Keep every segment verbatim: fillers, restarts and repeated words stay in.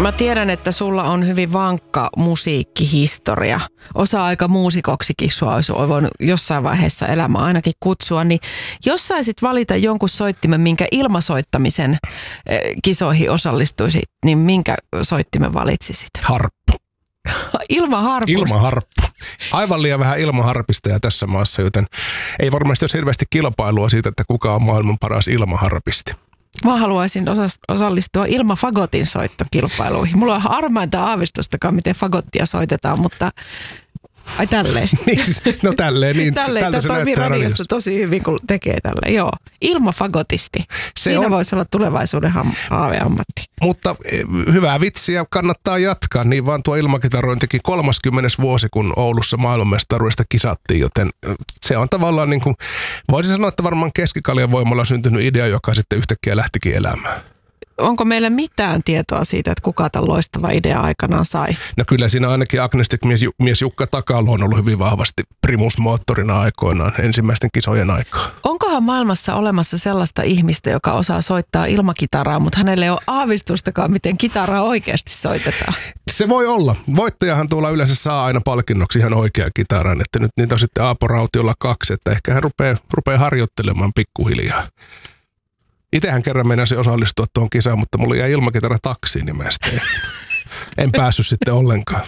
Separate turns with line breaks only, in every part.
Mä tiedän, että sulla on hyvin vankka musiikkihistoria. Osa-aika muusikoksikin sua olisi voinut jossain vaiheessa elämää ainakin kutsua. Niin jos saisit valita jonkun soittimen, minkä ilmasoittamisen kisoihin osallistuisit, niin minkä soittimen valitsisit?
Harppu.
Ilmaharppu.
Ilmaharppu. Aivan liian vähän ilmaharpistajia tässä maassa, joten ei varmasti ole hirveästi kilpailua siitä, että kuka on maailman paras ilmaharpisti.
Mä haluaisin osallistua ilmafagotin soittokilpailuihin. Mulla on harmainta aavistustakaan, miten fagottia soitetaan, mutta ai tälleen.
No tälleen, niin
tälleen, tämä toimii radiossa tosi hyvin, kun tekee tälleen. Joo, ilmafagotisti. Se Siinä on... voisi olla tulevaisuuden haaveammatti.
Mutta hyvää vitsiä kannattaa jatkaa, niin vaan tuo ilmakitarointikin kolmaskymmenes vuosi, kun Oulussa maailmanmestaruudesta kisattiin, joten se on tavallaan niin kuin, voisin sanoa, että varmaan Keskikaljan voimalla syntynyt idea, joka sitten yhtäkkiä lähtikin elämään.
Onko meillä mitään tietoa siitä, että kuka tämän loistava idea aikanaan sai?
No kyllä siinä ainakin agnestic-mies mies Jukka Takalo on ollut hyvin vahvasti primusmoottorina aikoinaan, ensimmäisten kisojen aikaa.
Onkohan maailmassa olemassa sellaista ihmistä, joka osaa soittaa ilmakitaraa, mutta hänelle ei ole aavistustakaan, miten kitaraa oikeasti soitetaan?
Se voi olla. Voittajahan tuolla yleensä saa aina palkinnoksi ihan oikea kitaran, että nyt niitä on sitten Aapo Rautiolla kaksi, että ehkä hän rupeaa, rupeaa harjoittelemaan pikkuhiljaa. Itsehän kerran meinasin osallistua tuohon kisaan, mutta mulla jäi ilmakitara taksiin, niin mä en, en päässyt sitten ollenkaan.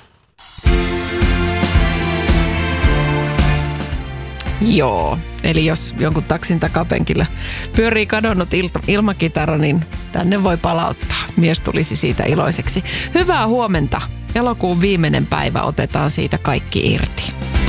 Joo, eli jos jonkun taksin takapenkillä pyörii kadonnut il- ilmakitara, niin tänne voi palauttaa. Mies tulisi siitä iloiseksi. Hyvää huomenta. Elokuun viimeinen päivä, otetaan siitä kaikki irti.